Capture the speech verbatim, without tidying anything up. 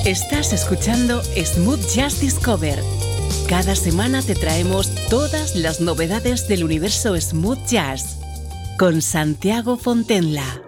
Estás escuchando Smooth Jazz Discover. Cada semana te traemos todas las novedades del universo Smooth Jazz con Santiago Fontenla.